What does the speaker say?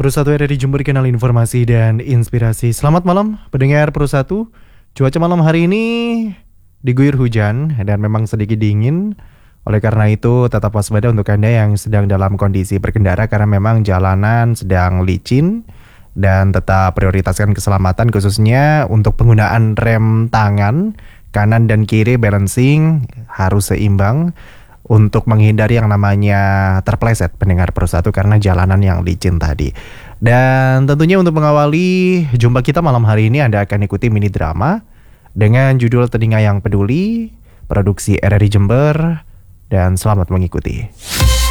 Persatu RRI Jember, kanal informasi dan inspirasi. Selamat malam pendengar Persatu. Cuaca malam hari ini diguyur hujan dan memang sedikit dingin. Oleh karena itu tetap waspada untuk Anda yang sedang dalam kondisi berkendara, karena memang jalanan sedang licin. Dan tetap prioritaskan keselamatan, khususnya untuk penggunaan rem tangan kanan dan kiri, balancing harus seimbang untuk menghindari yang namanya terpleset pendengar Persatu karena jalanan yang licin tadi. Dan tentunya untuk mengawali jumpa kita malam hari ini, Anda akan ikuti mini drama dengan judul Telinga yang Peduli, produksi RRI Jember, dan selamat mengikuti.